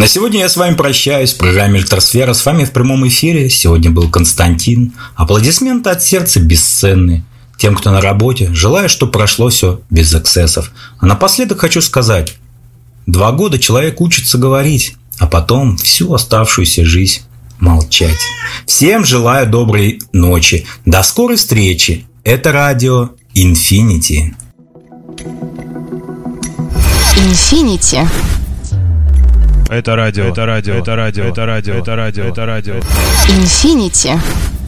На сегодня я с вами прощаюсь. В программе «Электросфера» с вами в прямом эфире сегодня был Константин. Аплодисменты от сердца бесценны. Тем, кто на работе, желаю, чтобы прошло все без эксцессов. А напоследок хочу сказать. 2 года человек учится говорить, а потом всю оставшуюся жизнь молчать. Всем желаю доброй ночи. До скорой встречи. Это радио Инфинити. Инфинити. Это радио. Инфинити.